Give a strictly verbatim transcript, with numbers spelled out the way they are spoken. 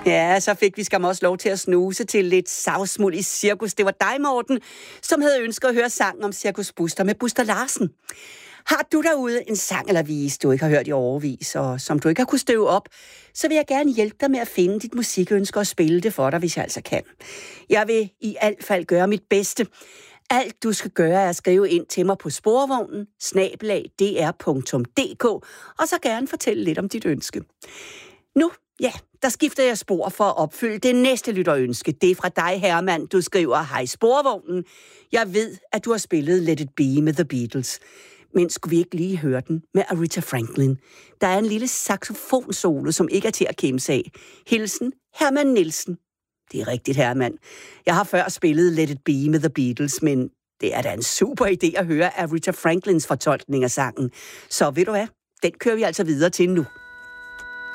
Ja, så fik vi skam også lov til at snuse til lidt savsmuld i cirkus. Det var dig, Morten, som havde ønsket at høre sangen om Cirkus Buster med Buster Larsen. Har du derude en sang eller vise, du ikke har hørt i overvis, og som du ikke har kunnet støve op, så vil jeg gerne hjælpe dig med at finde dit musikønske og spille det for dig, hvis jeg altså kan. Jeg vil i alt fald gøre mit bedste. Alt du skal gøre er at skrive ind til mig på sporvognen, snabel-a d r punktum d k, og så gerne fortælle lidt om dit ønske. Nu, ja, der skifter jeg spor for at opfylde det næste lytterønske. Det er fra dig, Herman. Du skriver, hej sporvognen. Jeg ved, at du har spillet Let It Be med The Beatles. Men skulle vi ikke lige høre den med Aretha Franklin? Der er en lille saxofonsolo, som ikke er til at kimse af. Hilsen, Herman Nielsen. Det er rigtigt, Herman. Jeg har før spillet Let It Be med The Beatles, men det er da en super idé at høre Aretha Franklins fortolkning af sangen. Så ved du hvad? Den kører vi altså videre til nu.